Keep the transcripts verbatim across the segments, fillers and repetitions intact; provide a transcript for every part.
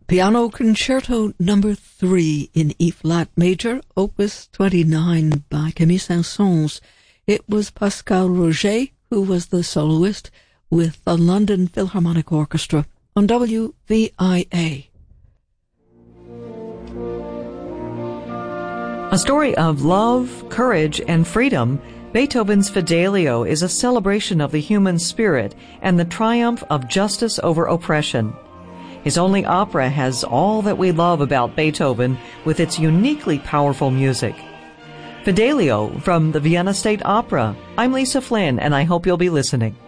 Piano Concerto Number three in E-flat major, Opus twenty-nine by Camille Saint-Saëns. It was Pascal Roget who was the soloist with the London Philharmonic Orchestra on W V I A. A story of love, courage, and freedom, Beethoven's Fidelio is a celebration of the human spirit and the triumph of justice over oppression. His only opera has all that we love about Beethoven with its uniquely powerful music. Fidelio from the Vienna State Opera. I'm Lisa Flynn, and I hope you'll be listening.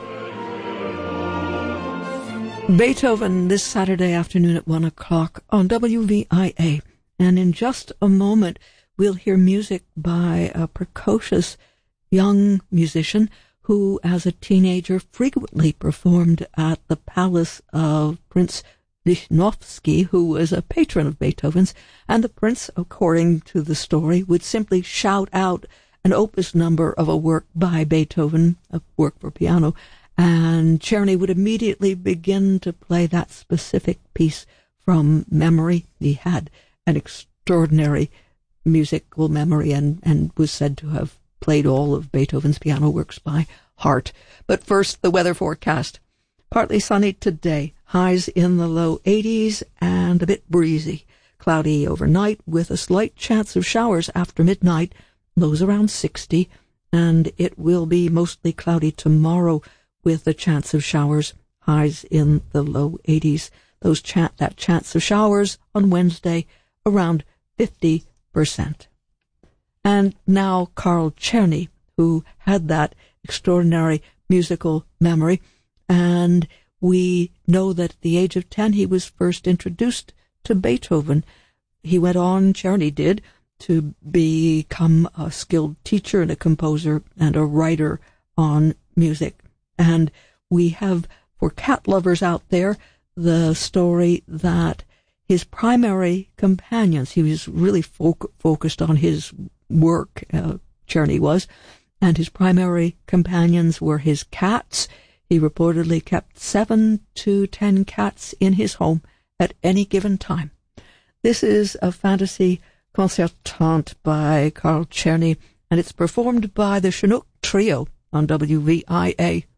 Beethoven this Saturday afternoon at one o'clock on W V I A. And in just a moment, we'll hear music by a precocious young musician who, as a teenager, frequently performed at the palace of Prince Lichnowsky, who was a patron of Beethoven's, and the prince, according to the story, would simply shout out an opus number of a work by Beethoven, a work for piano, and Czerny would immediately begin to play that specific piece from memory. He had an extraordinary musical memory and, and was said to have played all of Beethoven's piano works by heart. But first, the weather forecast. Partly sunny today, highs in the low eighties and a bit breezy. Cloudy overnight with a slight chance of showers after midnight, lows around sixty, and it will be mostly cloudy tomorrow with a chance of showers, highs in the low eighties. Those cha- that chance of showers on Wednesday around fifty percent. And now Carl Czerny, who had that extraordinary musical memory, and we know that at the age of ten he was first introduced to Beethoven. He went on, Czerny did, to become a skilled teacher and a composer and a writer on music. And we have, for cat lovers out there, the story that his primary companions, he was really fo- focused on his work, uh, Czerny was, and his primary companions were his cats. He reportedly kept seven to ten cats in his home at any given time. This is a fantasy concertante by Carl Czerny, and it's performed by the Chinook Trio on W V I A.